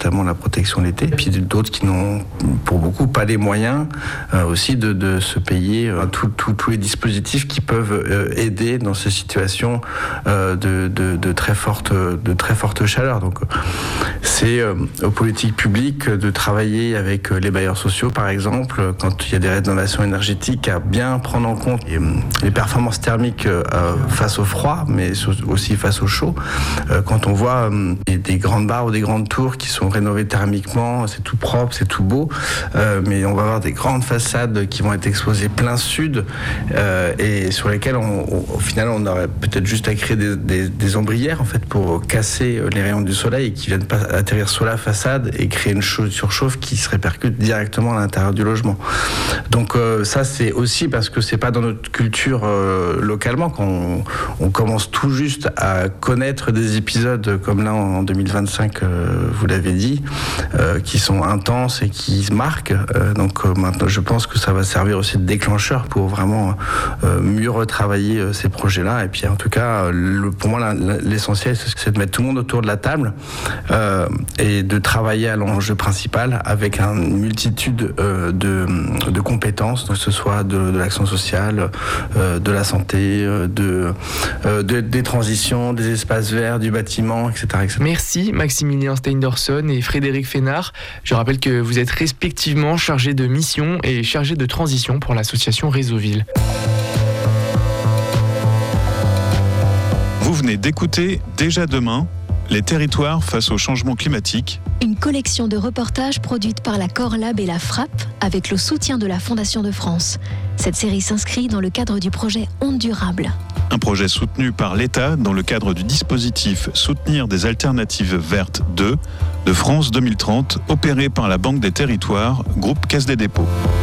notamment la protection l'été. Et puis d'autres qui n'ont, pour beaucoup, pas les moyens aussi de se payer tous les dispositifs qui peuvent aider dans ces situations de très forte chaleur. Donc c'est aux politiques publiques de travailler avec les bailleurs sociaux, par exemple, quand il y a des rénovations énergétiques, à bien prendre en compte les performances thermiques face au froid, mais aussi face au chaud. Quand on voit des grandes barres ou des grandes tours qui sont rénovées thermiquement, c'est tout propre, c'est tout beau, mais on va avoir des grandes façades qui vont être exposées plein sud et sur lesquelles au final on aurait peut-être juste à créer des ombrières en fait pour casser les rayons du soleil et qui viennent pas atterrir sur la façade et créer une surchauffe qui se répercute directement à l'intérieur du logement. Donc ça c'est aussi parce que c'est pas dans notre culture localement qu'on commence tout juste à connaître des épisodes comme là en 2025, vous l'avez dit, qui sont intenses et qui se marquent. Donc maintenant je pense que ça va servir aussi de déclencheur pour vraiment mieux retravailler ces projets-là. Et puis en tout cas, pour moi l'essentiel c'est de mettre tout le monde autour de la table et de travailler à l'enjeu principal avec une multitude de compétences, que ce soit de l'action sociale, de la santé, des transitions, des espaces verts, du bâtiment, etc. Merci Maximilien Steindorson et Frédéric Fénard. Je rappelle que vous êtes respectivement chargés de mission et chargés de transition pour l'association Réseauville. Vous venez d'écouter Déjà demain, les territoires face au changement climatique. Une collection de reportages produite par la Corlab et la Frapp avec le soutien de la Fondation de France. Cette série s'inscrit dans le cadre du projet Ondes Durables. Un projet soutenu par l'État dans le cadre du dispositif Soutenir des alternatives vertes 2 de France 2030, opéré par la Banque des Territoires, groupe Caisse des Dépôts.